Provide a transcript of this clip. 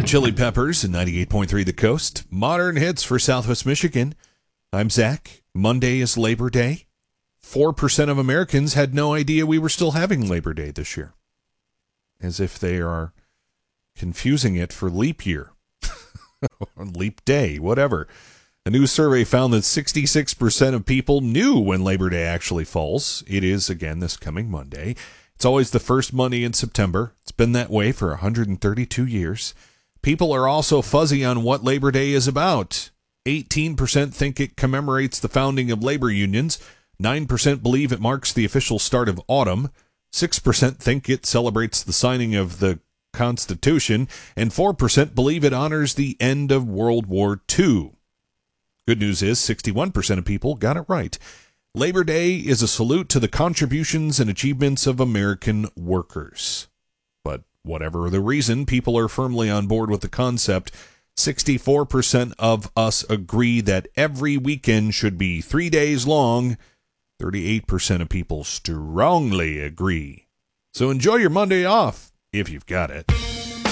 Chili Peppers and 98.3 The Coast. Modern hits for Southwest Michigan. I'm Zach. Monday is Labor Day. 4% of Americans had no idea we were still having Labor Day this year. As if they are confusing it for leap year. Leap day, whatever. A new survey found that 66% of people knew when Labor Day actually falls. It is, again, this coming Monday. It's always the first Monday in September. It's been that way for 132 years. People are also fuzzy on what Labor Day is about. 18% think it commemorates the founding of labor unions. 9% believe it marks the official start of autumn. 6% think it celebrates the signing of the Constitution. And 4% believe it honors the end of World War II. Good news is 61% of people got it right. Labor Day is a salute to the contributions and achievements of American workers. But whatever the reason, people are firmly on board with the concept. 64% of us agree that every weekend should be 3 days long. 38% of people strongly agree. So enjoy your Monday off, if you've got it.